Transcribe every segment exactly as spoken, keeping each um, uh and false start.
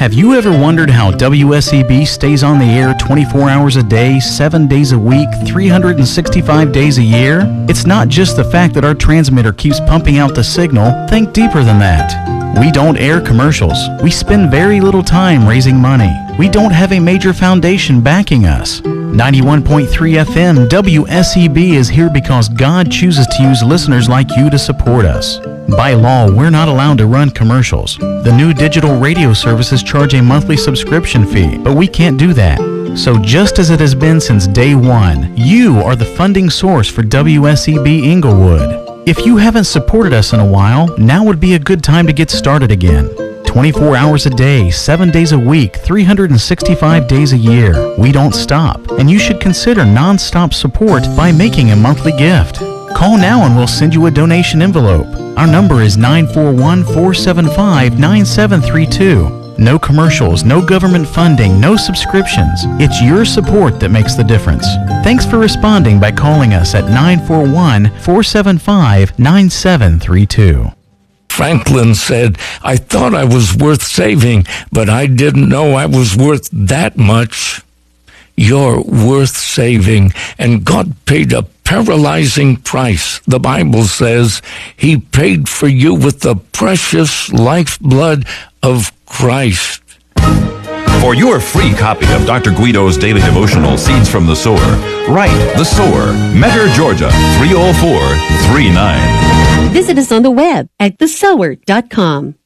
Have you ever wondered how W S E B stays on the air twenty-four hours a day, seven days a week, three hundred sixty-five days a year? It's not just the fact that our transmitter keeps pumping out the signal. Think deeper than that. We don't air commercials. We spend very little time raising money. We don't have a major foundation backing us. ninety-one point three F M W S E B is here because God chooses to use listeners like you to support us. By law, we're not allowed to run commercials. The new digital radio services charge a monthly subscription fee, but we can't do that. So just as it has been since day one, you are the funding source for W S E B Inglewood. If you haven't supported us in a while, now would be a good time to get started again. twenty-four hours a day, seven days a week, three hundred sixty-five days a year. We don't stop, and you should consider non-stop support by making a monthly gift. Call now and we'll send you a donation envelope. Our number is nine four one, four seven five, nine seven three two. No commercials, no government funding, no subscriptions. It's your support that makes the difference. Thanks for responding by calling us at nine four one, four seven five, nine seven three two. Franklin said, I thought I was worth saving, but I didn't know I was worth that much. You're worth saving, and God paid a paralyzing price. The Bible says He paid for you with the precious lifeblood of Christ. For your free copy of Doctor Guido's daily devotional, Seeds from the Sower, write The Sower, Metter, Georgia, three oh four three nine. Visit us on the web at the sower dot com.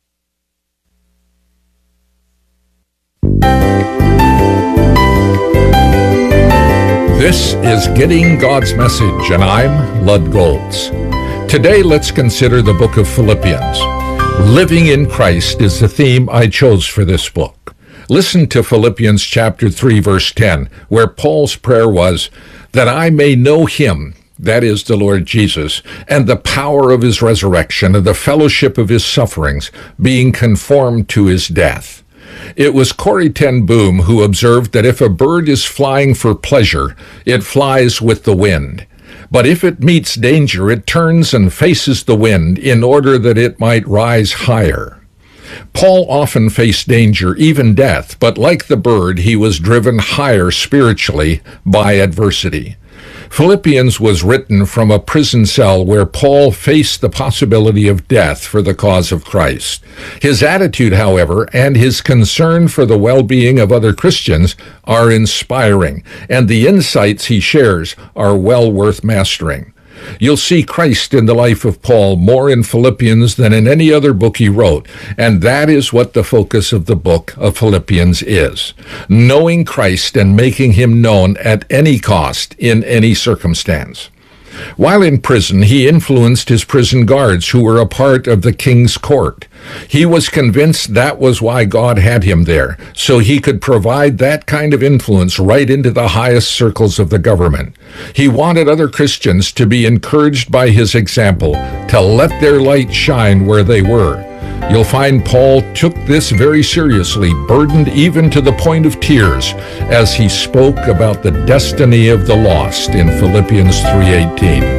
This is Getting God's Message, and I'm Lud Goltz. Today, let's consider the book of Philippians. Living in Christ is the theme I chose for this book. Listen to Philippians chapter three, verse ten, where Paul's prayer was, that I may know Him, that is the Lord Jesus, and the power of His resurrection, and the fellowship of His sufferings, being conformed to His death. It was Corrie ten Boom who observed that if a bird is flying for pleasure, it flies with the wind. But if it meets danger, it turns and faces the wind in order that it might rise higher. Paul often faced danger, even death, but like the bird, he was driven higher spiritually by adversity. Philippians was written from a prison cell where Paul faced the possibility of death for the cause of Christ. His attitude, however, and his concern for the well-being of other Christians are inspiring, and the insights he shares are well worth mastering. You'll see Christ in the life of Paul more in Philippians than in any other book he wrote, and that is what the focus of the book of Philippians is. Knowing Christ and making Him known at any cost, in any circumstance. While in prison, he influenced his prison guards who were a part of the king's court. He was convinced that was why God had him there, so he could provide that kind of influence right into the highest circles of the government. He wanted other Christians to be encouraged by his example, to let their light shine where they were. You'll find Paul took this very seriously, burdened even to the point of tears, as he spoke about the destiny of the lost in Philippians three eighteen.